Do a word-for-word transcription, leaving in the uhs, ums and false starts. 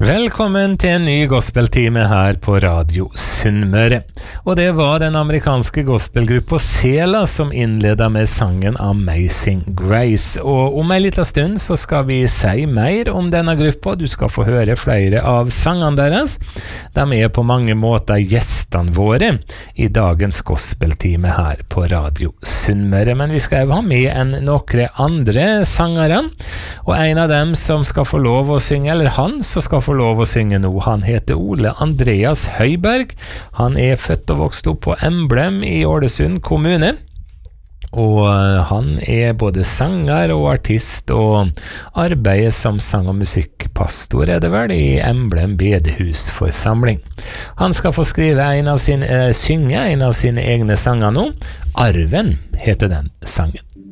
Velkommen til en ny gospeltime her på Radio Sunnmøre. Og det var den amerikanske gospelgruppa Sela som innledet med sangen Amazing Grace. Og om en liten stund så skal vi si mer om denne gruppa. Du skal få høre flere av sangene deres. De er på mange måter gjestene våre i dagens gospeltime her på Radio Sunnmøre. Men vi skal jo ha med en noen andre sangere. Og en av dem som skal få lov å synge, eller han som skal få lov å synge nå. Han heter Ole Andreas Høiberg. Han er født og vokst opp på Emblem i Ålesund kommune. Og han er både sanger og artist og arbeider som sang- og musikkpastor er det vel i Emblem bedehusforsamling. Han skal få skrive en av sine, eh, synge en av sine egne sanger nå. Arven heter den sangen.